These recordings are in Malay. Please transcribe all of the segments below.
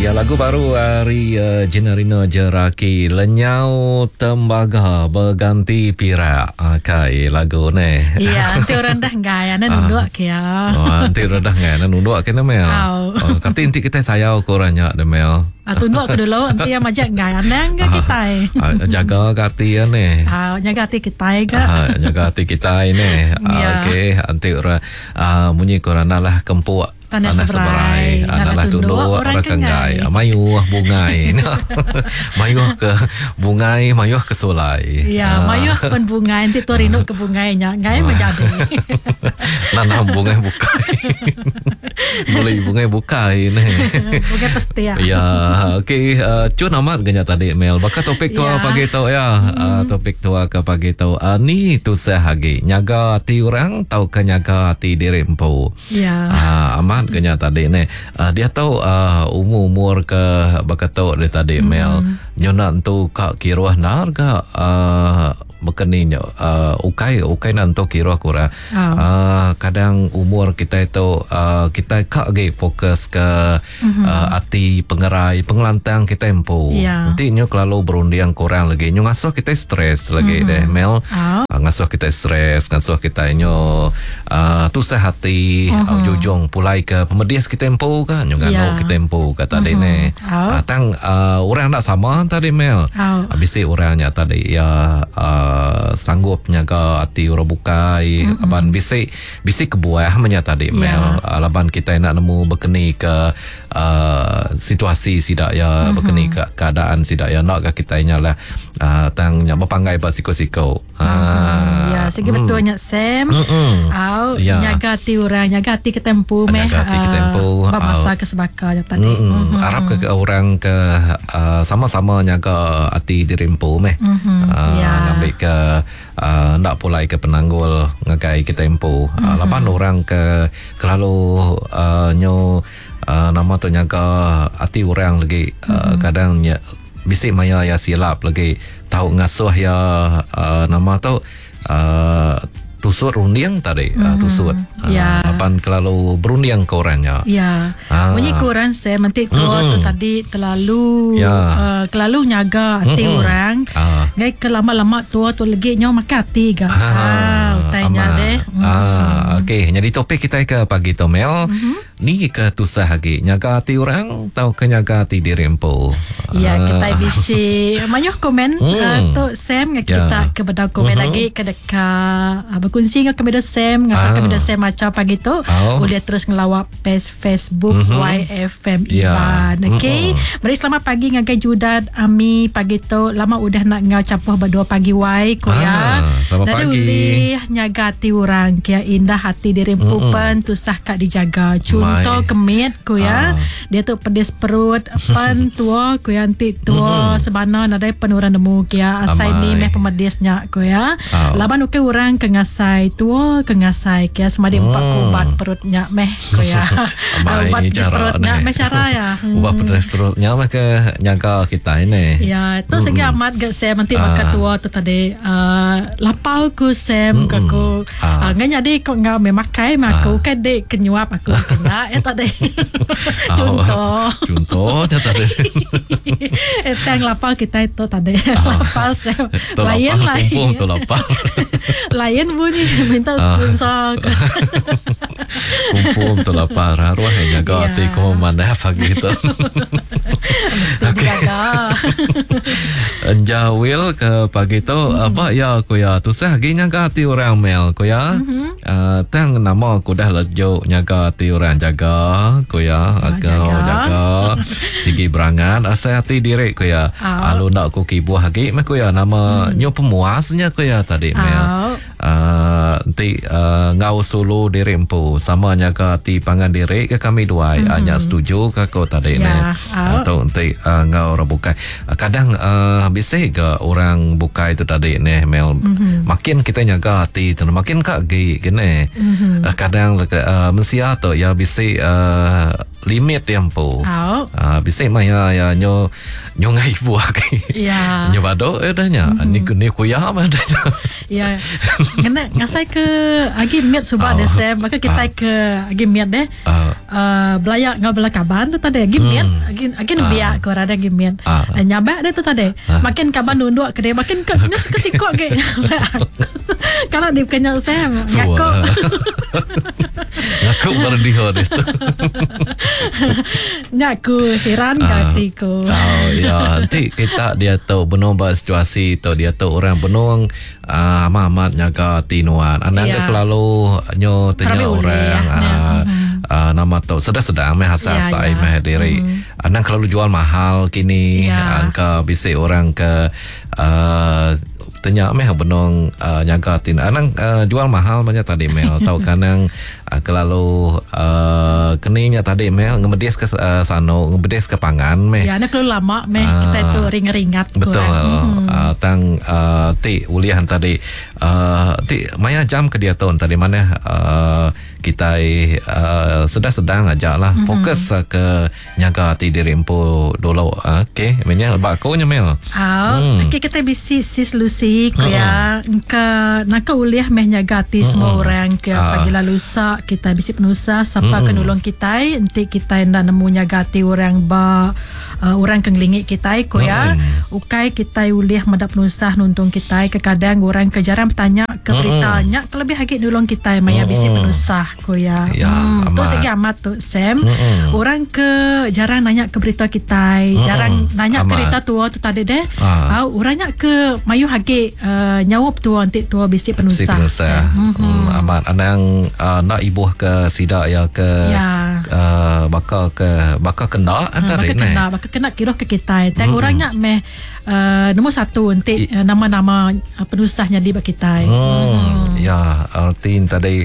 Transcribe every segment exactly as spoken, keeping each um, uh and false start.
Ya, lagu baru dari uh, Jenarino Jeraki, Lenyau Tembaga Berganti Pirak. Okay, lagu ni. Iya, nanti orang dah gaya na nunduk kaya. Oh, nanti orang dah gaya na nunduk kena Mel. Oh, kata nanti kita sayau koranya de Mel. Ah, tunduk ke dulu, nanti yang majak gaya na enggak kita. Jaga hati ya ni. Ah, jaga hati kita ke. Jaga hati kita ini. Okey, nanti orang bunyi korana lah kempuk. Tanah seberai, adalah tunduk orang kengai, mayuh bungai, mayuh ke bungai, mayuh ke solai. Ya, mayuh pun bungai, nanti tu rindu ke bungainya, ngai menjadi. Nanam bungai bukai, boleh bungai bukai ni. Bungai pasti ya. Ya, okey, cun amat ganya tadi Mel. Baka topik tu pagi tu ya, topik tu ke pagi tu. Ni tu sehagi, nyaga hati orang, tahu ke nyaga hati diri empu. Ya. Amat kenya tadi ni uh, dia tahu uh, umur-umur ke bakato dia tadi mm. Mel nyona tu kak kiruah narga uh, bekeninya uh, ukai ukai nanto kiruah kura oh. uh, kadang umur kita itu uh, kita kak ge fokus ke mm-hmm. uh, ati pengerai pengelantang kita empu yeah. Nanti nyo kalau berundiang kurang lagi nyo ngasuh kita stres lagi mm-hmm. deh Mel oh. uh, ngasuh kita stres ngasuh kita nyo uh, tusah hati uh-huh. uh, jujung pulai ke pemedias kita empu kan nyo yeah. kita empu kata uh-huh. ni oh. uh, tang uh, orang nak sama tadi Mel oh. habis orangnya tadi ya uh, sanggup nyaga hati orang bukai uh-huh. aban bisik bisik kebuah menya tadi yeah. Mel uh, laban kita nak nemu berkeni ke uh, situasi sidak ya uh-huh. berkeni ke keadaan sidak ya nak ke kita nya lah uh, tang nya berpanggai ba siko-siko uh-huh. uh, ya segi mm. betulnya Sam mm-mm. au yeah. nyaga hati orang nyaga hati ketempu meh nyaga hati ketempu uh, masa kesebaka tadi mm-hmm. harap ke, ke orang ke uh, sama-sama nyaga hati dirimpu meh mm-hmm. uh, yeah. ngambil ke uh, nak pulai ke penanggul ngagai kita empu mm-hmm. uh, lapan orang ke kalau uh, nyo uh, nama tu nyaga hati orang lagi uh, mm-hmm. kadang ya, bisik maya ya silap lagi tahu ngasuh ya uh, nama tu uh, tusut rundiang tadi mm-hmm. uh, tusut ya uh, apan kalau berundiang korangnya ya ah. bunyi korang saya mentik tua mm-hmm. tu tadi terlalu ya. uh, terlalu nyaga hati mm-hmm. orang ah. ngai kelama-lama tua tu lagi nyo makan hati ga ah, ah tanya deh ah mm-hmm. okey jadi topik kita ke pagi tu Mel mm-hmm. ni ke tusah lagi nyaga hati orang tahu ke nyaga hati diri empu ya ah. kita bisi mayuh komen mm. uh, tu Sam ngai yeah. kita ke benda komen mm-hmm. lagi ke dekat uh, berkongsi dengan kami Sam ngasah ah. kami Sam macam pagi tu oh. boleh terus ngelawak page Facebook mm-hmm. Y F M Iban yeah. okey mm-hmm. mari selamat pagi ngagai Judat Ami pagi tu lama udah nak ngau capuh berdua pagi Y ko ya ah, selamat dari pagi ulih nyaga hati orang kia indah hati diri mm-hmm. pen tusah kak dijaga contoh kemit ko ya ah. dia tu pedes perut pan tua ko ya nanti tua mm-hmm. sebana nadai penuran nemu kia asai ni meh pemedesnya ko ya oh. laban uke orang ke ngasai tua ke ngasai kia semadi empat hmm. ubat perutnya meh ko ya ubat pedes perutnya meh cara ya hmm. ubat pedes perutnya meh ke nyaga kita ini ya itu segi hmm. amat gak saya nanti ah. makan tua tu tadi uh, lapau ku Sam hmm. aku ah. uh, nganya dek kok ngau memakai aku ah. kan dek kenyuap aku kena eh tadi contoh contoh tadi itu yang lapau kita itu tadi lapau Sam lain lain tu lapau lain bunyi minta sponsor kumpul tu lapar arwah yang jaga hati kau mana pagi tu okey Jawil ke pagi tu apa ya aku ya tu sah lagi nyaga hati orang Mel ko ya tang nama aku dah lejo nyaga hati orang jaga ko ya agak jaga sigi berangan asal hati diri ko ya alu nak aku kibuah lagi mak ko ya nama nyo pemuasnya ko ya tadi Mel nanti ngau solo diri empu sama nyaga hati pangan diri ke kami dua hanya setuju ke kau tadi ni atau nanti ngau orang bukai kadang bisa ke orang bukai itu tadi ni Mel makin kita nyaga hati tu makin kak gi gini kadang mensia tu ya bisa limit tempo. Au. Ah, bisik mah ya ya nyo nyo ngai buah ke. Ya. Nyo bado eh dah nya. Ni ni kuya mah dah. Ya. Kena ngasai ke agi miat subah Oh. deh sem. Maka kita Ah. ke agi miat deh. Ah. Uh, belayak ngau bela kaban tu tadi agi miat. Agi agi Ah. biak ko rada agi miat. Ah. Nyabak deh tu tadi. Makin kaban nunduk ke dia makin ke nyus ke sikok ke. Kalau dia kena sem ngakok. Ngakuk berdiho deh tu. Nyaku heran Ah. hatiku. Oh ya, nanti kita dia tahu benar situasi tu dia tahu orang benung ah amat nyaga tinuan. Anak Ya. ke lalu nyo tanya Terlebih orang boleh, ya. ah, ah, nama tu sedang-sedang meh hasa-hasa Ya, ya. meh diri. Anak kalau jual mahal kini Ya. angka bisik orang ke ah, tanya meh benung uh, nyaga tin anang uh, jual mahal banyak tadi mel tahu kanang uh, kelalu uh, keninya tadi mel ngemedis ke uh, sano ngemedis ke pangan meh. Ya, nak keluar lama meh Ah. kita itu ring-ringat Betul. kurang. Uh, tang uh, ti ulihan tadi uh, ti maya jam ke dia tahun tadi mana uh, kita uh, sedang-sedang aja lah mm-hmm. fokus uh, ke nyaga ti diri empu dulu. Uh, okay, menya bako nya mel. Ah, Hmm. okay, kita bisi sis Lucy ko ya ke nak uliah meh nyagati semua orang ke Ah. pagi lalu sa kita bisi penusa siapa ke nolong kita nanti kita ndak nemu nyagati orang ba uh, orang kenglingit kita ko ya ukai kita uliah madap penusa nuntung kita ke kadang orang ke jarang bertanya ke beritanya kelebih hagi nolong kita maya bisi penusa ko ya. Ya, Hmm, tu amat. segi amat tu Sam. Mm-mm. Orang ke jarang nanya ke berita kita, jarang nanya ke Amat. berita tua tu tadi deh. Ah. Ah, orangnya ke mayu hage uh, nyawap tua nanti tua bisi Si penusah. penusa. Hmm, amat anang uh, nak ibuh ke sidak ya ke Ya. uh, bakal ke bakal kena Ha, antara baka ni. kena, baka kena kira ke kita. Teng orangnya meh uh, nombor satu nanti uh, nama-nama uh, penusahnya di bak kita. Hmm, ya arti tadi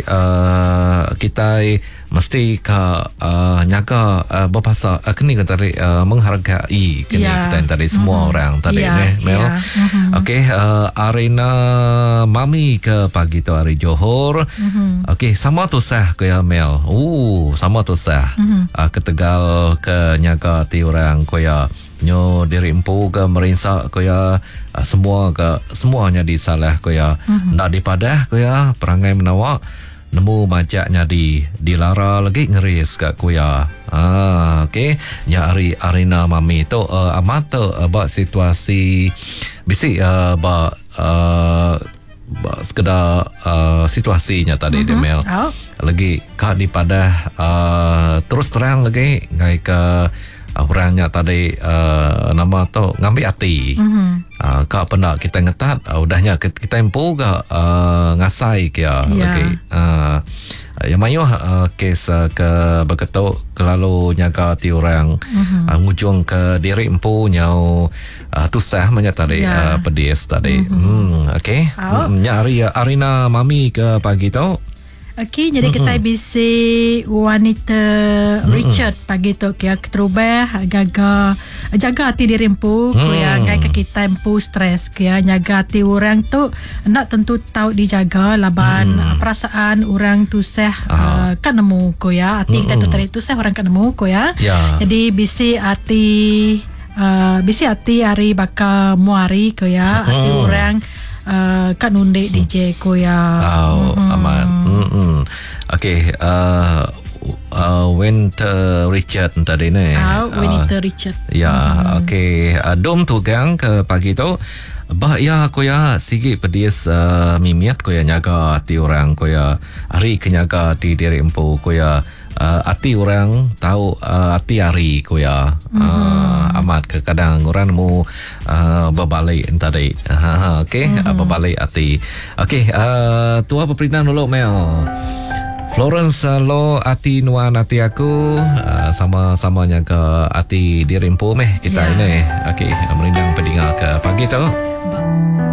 uh, kita mesti ke uh, nyaga uh, berpasal uh, kini kan tadi uh, menghargai kini Ya. kita tadi semua Mhm. orang tadi Ya, ni Mel. ya. Mhm. Okey, uh, arena mami ke pagi tu hari Johor. Okey, sama tu sah ke ya Mel. Uh, sama tu sah. Uh, ke Tegal ke nyaga ti orang ko ya nyo diri empu ke merinsak ko ya uh, semua ke semuanya disalah ko ya mm-hmm. nak dipadah ko ya perangai menawak nemu majaknya di dilara lagi ngeris kat ko ya. Ah, okey. Ya hari arena mami tu uh, amat tu uh, ba situasi bisi uh, ba uh, ba sekedar uh, situasinya tadi mm-hmm. Demel. Oh. Lagi kak dipadah uh, terus terang lagi ngai ke uh, orangnya tadi uh, nama tu ngambil hati. Mhm. Uh, kak pernah kita ngetat uh, udahnya kita, kita empu ke uh, ngasai ke Ya. lagi. Uh, yang mayu uh, kes uh, ke begitu kelalu nyaga ti orang Mhm. uh, ngujung ke diri empu nyau uh, tusah manya tadi Ya. uh, pedis tadi. Hmm, okey. Oh. Hmm, nya hari uh, arena mami ke pagi tu. Okey, jadi kita bisi wanita Richard pagi tu kia keterubah jaga jaga hati diri empu Hmm. kia ngai ke kita empu stres kia nyaga hati orang tu nak tentu tahu dijaga laban perasaan orang tu seh uh, kan nemu ko ya hati kita tu tadi tu seh orang kan nemu ko ya. Ya. Jadi bisi hati uh, bisi hati hari baka muari ko ya hati Hmm. orang uh, kan undik D J ko ya. Oh, aman. Mm-mm. Okey, uh, uh, Winter Richard tadi ni. Ah, Uh, Winita Richard. Ya, okey. Uh, dom tu gang ke pagi tu. Bah ya aku ya sigi pedis uh, mimiat ko ya nyaga hati orang ko ya hari kenyaga hati diri empu ko ya uh, hati orang tahu uh, hati hari ko ya uh, amat ke kadang orang mu uh, berbalik tadi. Uh, okey, uh, berbalik hati. Okey, uh, tua peperinan dulu Mel. Florence uh, lo ati nuan ati aku uh, sama-samanya ke ati diri empu meh kita Ya. ini. Okey, merindang pedinga ke pagi tu.